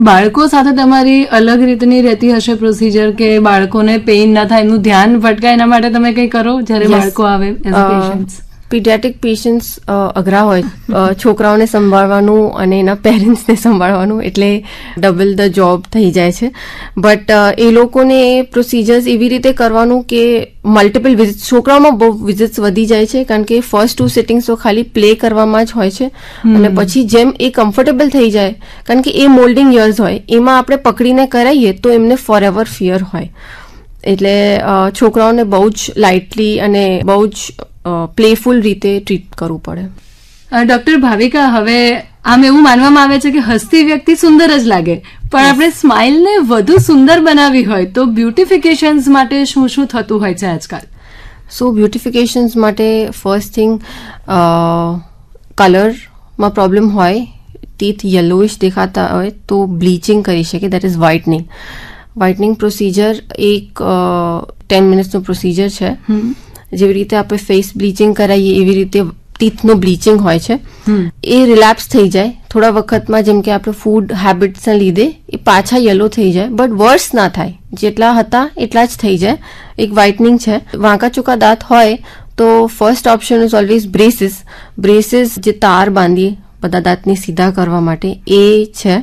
બાળકો સાથે તમારી અલગ રીતની રહેતી હશે પ્રોસિજર કે બાળકોને પેઇન ના થાય, એમનું ધ્યાન ભટકાય, એના માટે તમે કંઈ કરો જ્યારે બાળકો આવે એઝ પેશન્ટ્સ? પીડિયાટ્રિક પેશન્ટ્સ અઘરા હોય, છોકરાઓને સંભાળવાનું અને એના પેરેન્ટ્સને સંભાળવાનું, એટલે ડબલ ધ જોબ થઈ જાય છે. બટ એ લોકોને એ પ્રોસિજર્સ એવી રીતે કરવાનું કે મલ્ટિપલ વિઝિટ, છોકરાઓમાં બહુ વિઝિટ્સ વધી જાય છે કારણ કે ફર્સ્ટ 2 સિટિંગ્સ તો ખાલી પ્લે કરવામાં જ હોય છે અને પછી જેમ એ કમ્ફર્ટેબલ થઈ જાય, કારણ કે એ મોલ્ડિંગ યર્સ હોય, એમાં આપણે પકડીને કરાવીએ તો એમને ફોર એવર ફિયર હોય, એટલે છોકરાઓને બહુ જ લાઇટલી અને બહુ જ પ્લેફુલ રીતે ટ્રીટ કરવું પડે. ડોક્ટર ભાવિકા, હવે આમ એવું માનવામાં આવે છે કે હસતી વ્યક્તિ સુંદર જ લાગે, પણ આપણે સ્માઇલને વધુ સુંદર બનાવવી હોય તો બ્યુટિફિકેશન્સ માટે શું શું થતું હોય છે આજકાલ? સો બ્યુટિફિકેશન્સ માટે ફર્સ્ટ થિંગ, કલરમાં પ્રોબ્લેમ હોય, ટીથ યલોઇશ દેખાતા હોય તો બ્લીચિંગ કરી શકે, that is whitening. Whitening procedure એક 10 મિનિટ્સનો પ્રોસિજર છે. જેવી રીતે આપણે ફેસ બ્લીચિંગ કરાવીએ એવી રીતે ટીથનું બ્લીચિંગ હોય છે. એ રિલેપ્સ થઈ જાય થોડા વખતમાં, જેમ કે આપણે ફૂડ હેબિટ્સના લીધે એ પાછા યલો થઈ જાય, બટ વર્સ ના થાય, જેટલા હતા એટલા જ થઈ જાય. એક વ્હાઇટનિંગ છે. વાંકા ચૂકા દાંત હોય તો first option is always braces. Braces જે તાર બાંધીએ બધા દાંતને સીધા કરવા માટે, એ છે.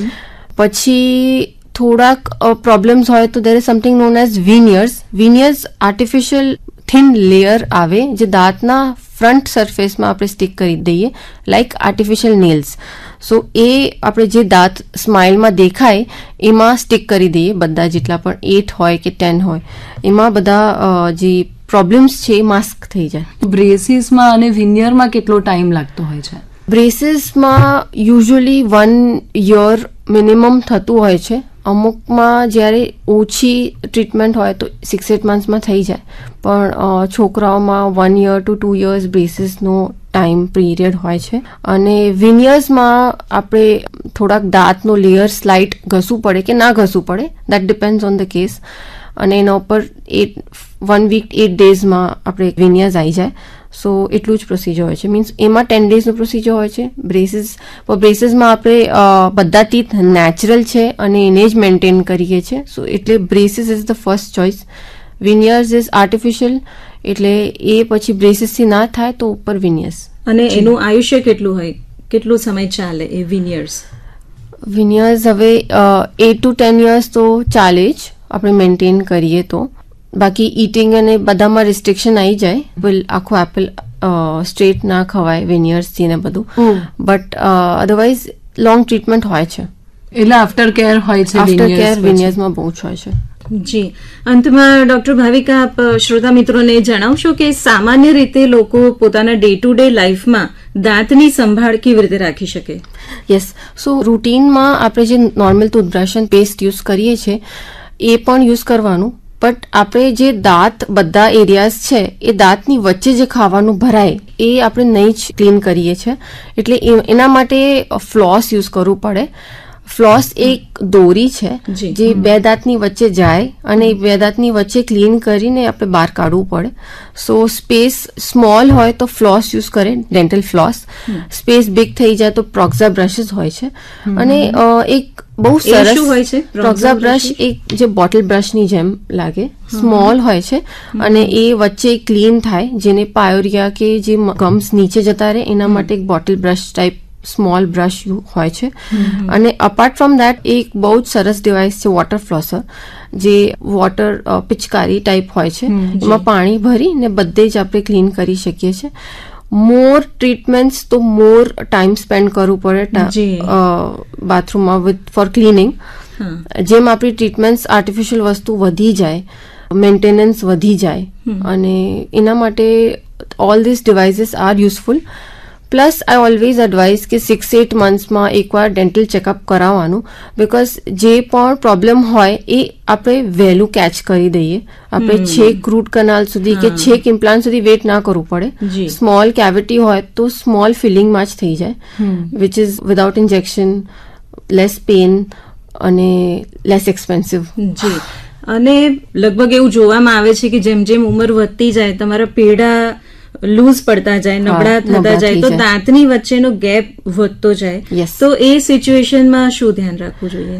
પછી થોડાક પ્રોબ્લેમ્સ હોય તો there is something known as વિનિયર્સ. વિનિયર્સ artificial thin layer આવે જે દાંતના ફ્રન્ટ સરફેસમાં આપણે સ્ટિક કરી દઈએ, લાઇક આર્ટિફિશિયલ નેલ્સ. સો એ આપણે જે દાંત સ્માઇલમાં દેખાય એમાં સ્ટિક કરી દઈએ, બધા જેટલા પણ 8 હોય કે 10 હોય, એમાં બધા જે પ્રોબ્લેમ્સ છે એ માસ્ક થઈ જાય. બ્રેસીસમાં અને વિનિયરમાં કેટલો ટાઈમ લાગતો હોય છે? બ્રેસીસમાં યુઝ્યુઅલી 1 year મિનિમમ થતું હોય છે. અમુકમાં જ્યારે ઓછી ટ્રીટમેન્ટ હોય તો 6-8 મંથ્સમાં થઈ જાય, પણ છોકરાઓમાં 1 year to 2 years બ્રેસીસનો time period હોય છે. અને વિનિયર્સમાં આપણે થોડાક દાંતનો લેયર સ્લાઇટ ઘસવું પડે કે ના ઘસવું પડે, that depends on the case. અને એના ઉપર 1 week 8 daysમાં આપણે વિનિયર્સ આવી જાય. સો એટલું જ પ્રોસિજર હોય છે. મીન્સ એમાં 10 daysનો પ્રોસિજર હોય છે. બ્રેસીસમાં આપણે બધા ટીથ નેચરલ છે અને એને જ મેન્ટેન કરીએ છીએ. સો એટલે braces is the first choice. વિનિયર્સ is artificial, એટલે એ પછી બ્રેસીસથી ના થાય તો ઉપર વિનિયર્સ. અને એનું આયુષ્ય કેટલું હોય, કેટલો સમય ચાલે એ વિનિયર્સ? વિનિયર્સ હવે 8 to 10 years તો ચાલે જ, આપણે મેન્ટેન કરીએ તો. બાકી ઈટિંગ અને બધામાં રિસ્ટ્રિક્શન આવી જાય, આખું એપલ સ્ટ્રેટ ના ખવાય વિનિયર્સથી ને બધું, બટ અધરવાઇઝ લોંગ ટ્રીટમેન્ટ હોય છે. એટલે આફ્ટર કેર હોય છે? આફ્ટર કેર વિનિયર્સમાં બહુ જ હોય છે. જી, અંતમાં ડોક્ટર ભાવિકા, આપ શ્રોતા મિત્રોને જણાવશો કે સામાન્ય રીતે લોકો પોતાના ડે ટુ ડે લાઈફમાં દાંતની સંભાળ કેવી રીતે રાખી શકે? યસ, સો રૂટીનમાં આપણે જે નોર્મલ ટૂથબ્રશ અને પેસ્ટ યુઝ કરીએ છીએ એ પણ યુઝ કરવાનું, બટ આપણે જે દાંત બધા એરિયાઝ છે એ દાંતની વચ્ચે જે ખાવાનું ભરાય એ આપણે નહીં જ ક્લીન કરીએ છીએ, એટલે એના માટે ફ્લોસ યુઝ કરવું પડે. ફ્લોસ એક દોરી છે જે 2 દાંતની વચ્ચે જાય અને 2 દાંતની વચ્ચે ક્લીન કરીને આપણે બહાર કાઢવું પડે. સો સ્પેસ સ્મોલ હોય તો ફ્લોસ યુઝ કરે, ડેન્ટલ ફ્લોસ. સ્પેસ બિગ થઈ જાય તો પ્રોક્ઝા બ્રશિસ હોય છે. અને એક બહુ સરસ હોય છે પ્રોક્ઝા બ્રશ, એક જે બોટલ બ્રશની જેમ લાગે, સ્મોલ હોય છે અને એ વચ્ચે ક્લીન થાય, જેને પાયોરિયા કે જે ગમ્સ નીચે જતા રહે એના માટે એક bottle brush type small brush હોય છે. અને અપાર્ટ ફ્રોમ દેટ એક બહુ જ સરસ ડિવાઇસ છે વોટર ફ્લોસર, જે વોટર પિચકારી ટાઈપ હોય છે, એમાં પાણી ભરી ને બધે જ આપણે ક્લીન કરી શકીએ છીએ. મોર ટ્રીટમેન્ટ્સ તો મોર ટાઈમ સ્પેન્ડ કરવું પડે બાથરૂમમાં ફોર ક્લીનિંગ. જેમ આપણી ટ્રીટમેન્ટ્સ આર્ટિફિશિયલ વસ્તુ વધી જાય, મેન્ટેનન્સ વધી જાય, અને એના માટે all this devices R useful. Plus I always advise કે 6-8 મંથ્સમાં એકવાર ડેન્ટલ ચેકઅપ કરાવવાનું, બિકોઝ જે પણ પ્રોબ્લેમ હોય એ આપણે વહેલું કેચ કરી દઈએ. આપણે છેક રૂટ કેનાલ સુધી કે છેક ઇમ્પ્લાન્ટ સુધી વેઇટ ના કરવું પડે. સ્મોલ કેવિટી હોય તો સ્મોલ ફિલિંગમાં જ થઈ જાય, which is without injection, less pain અને લેસ એક્સપેન્સિવ. જી, અને લગભગ એવું જોવામાં આવે છે કે જેમ જેમ ઉંમર વધતી જાય તમારા પેડા લૂઝ પડતા જાય, નબળા થતા નબળા જાય, થઈ તો જાય. દાંતની વચ્ચેનો ગેપ વધતો જાય, Yes. તો એ સિચ્યુએશનમાં શું ધ્યાન રાખવું જોઈએ?